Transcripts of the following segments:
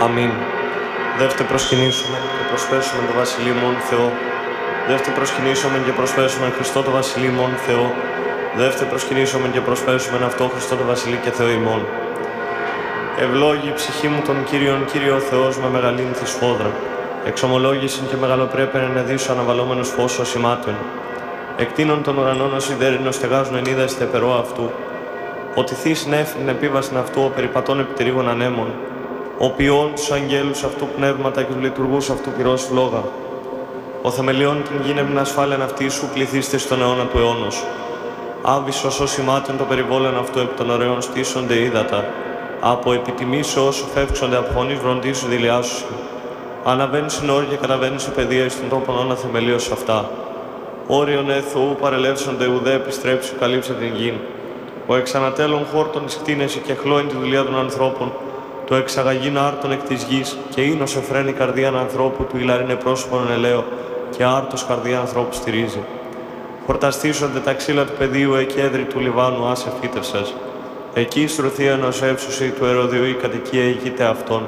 Αμήν. Δεύτε προσκυνήσουμε και προσπέσουμε το Βασιλείο μόν Θεό. Δεύτε προσκυνήσουμε και προσπέσουμε Χριστό το Βασιλείο μόν Θεό. Δεύτε προσκυνήσουμε και προσπέσουμε αυτό Χριστό το Βασιλείο και Θεό ημών. Ευλόγη η ψυχή μου τον Κύριον, Κύριο Θεός με μεγαλύνθη σφόδρα. Εξομολόγησιν και μεγαλοπρέπεν ενεδίσου αναβαλόμενος φως ως ημάτων. Εκτείνων των ουρανών ως ιδέρινος στεγάζουν εν είδα στε περό αυτού. Ότι θείς νέφριν επίβασιν αυτού ο περιπατών επιτηρήγων ανέμων. Ο ποιών τους αγγέλους αυτού πνεύματα και του λειτουργούς αυτού πυρός φλόγα. Ο θεμελιών την γίνεμην ασφάλεν αυτή σου πληθύστε στον αιώνα του αιώνος. Άβυσσος ως ημάτων το περιβόλεν αυτού επί των ωραίων στήσονται ύδατα. Από επιτιμήσω όσο φεύξονται από φωνής βροντίσου δηλιάσου. Αναβαίνουν συνόρια και καταβαίνουν σε παιδεία εις τον τόπον όνα θεμελίως αυτά. Όριον Θεού παρελεύσονται ουδέ επιστρέψου καλύψε την γην. Ο εξανατέλων χόρτων εις κτίνεση και χλώην τη δουλειά των ανθρώπων. Το εξαγαγήν άρτων εκ της γης και ίνος εφραίνει καρδίαν ανθρώπου του ηλαρίνε πρόσωπον ελαίο και άρτος καρδία ανθρώπου στηρίζει. Χορταστήσονται τα ξύλα του πεδίου εκέδρη του Λιβάνου άσε φύτευσας. Εκεί στρωθία ενός εύσουσι του Ερωδιού η κατοικία ηγείται αυτών.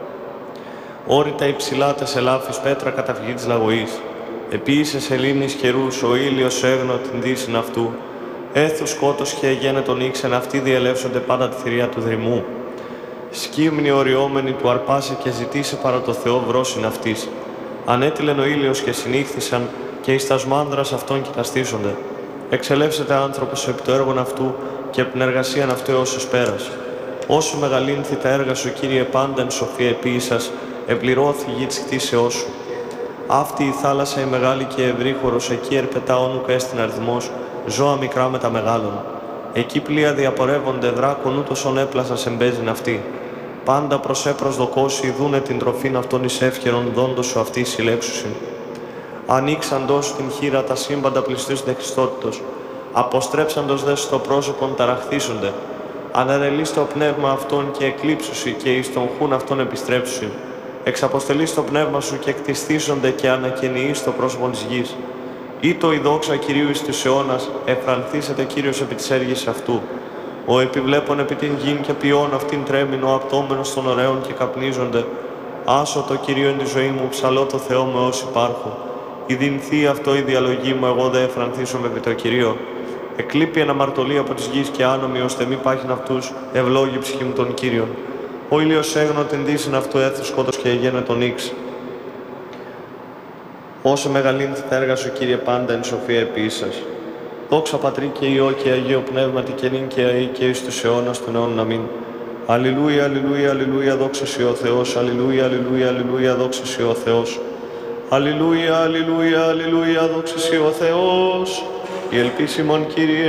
Όρητα υψηλά τες ελάφης πέτρα καταυγή της λαγωής. Επίησε σελήνης καιρούς ο ήλιος έγνο την δύσιν αυτού. Έθους σκότος και εγένε τον ήξεν αυτοί διελεύσονται πάντα τη θηρία του δρυμού. Σκύμνη οριόμενη του αρπάσε και ζητήσε παρά το Θεό βρόσιν αυτής. Ανέτειλεν ο ήλιος και συνήχθησαν και εις τας μάνδρας αυτών κοιταστήσονται. Εξελεύσεται άνθρωπος επί το έργον αυτού και επ' την εργασίαν αυτού έως πέρας. Όσο μεγαλύνθη τα έργα σου, Κύριε, πάντα εν σοφία επίησας, επληρώθη γη της κτήσεώς σου. Αυτή η θάλασσα η μεγάλη και ευρύχωρος, εκεί ερπετά όνουκα έστιν αριθμός, ζώα μικρά με τα μεγάλων. Εκεί πλοία διαπορεύονται, δράκον ούτως ον έπλασας εμπέζειν αυτή. Πάντα προς έπροσδοκώσει δούνε την τροφήν αυτών εις εύχερον δόντος σου αυτή συλλέξουσιν. Ανοίξαντος την χείρα τα σύμπαντα πληστούς δε Χριστότητος. Αποστρέψαντος δε στο πρόσωπον ταραχθήσονται. Αναρελείς το πνεύμα αυτών και εκλείψουσι και εις τον χούν αυτών επιστρέψουσιν. Εξαποστελείς το πνεύμα σου και εκτιστήσονται και ανακαινιείς το πρόσωπον της γης. Ήτο η δόξα Κυρίου εις τους αιώνας, εφρανθήσεται Κύριος επί της έργης αυτού. Ο επιβλέπων επί την γην και ποιόν αυτήν τρέμην ο απτόμενος των ωραίων και καπνίζονται. Άσο το Κυρίο εν τη ζωή μου, ψαλώ το Θεό με όσοι υπάρχω. Η δινθή αυτό η διαλογή μου, εγώ δε εφρανθήσομαι επί το Κυρίο. Εκλείπει εν αμαρτωλή από της γης και άνομοι, ώστε μη πάχην αυτούς, ευλόγη ψυχή μου τον Κύριον. Ο ήλιος έγνο την δύσιν αυτού έθους σκότος και εγένε τον ύξ. Όσο μεγαλύνθη τα έργα σου, Κύριε, πάντα εν σοφία επίησας. Δόξα Πατρί και Υιό και Αγίο Πνεύματι και νυν και αεί και εις τους αιώνας των αιώνων. Αμήν. Αλληλούια, αλληλούια, αλληλούια, δόξα Συ ο Θεός. Αλληλούια, αλληλούια, αλληλούια, δόξα Συ ο Θεός. Αλληλούια, αλληλούια, αλληλούια, δόξα Συ ο Θεός. Η ελπίση ημών, Κύριε.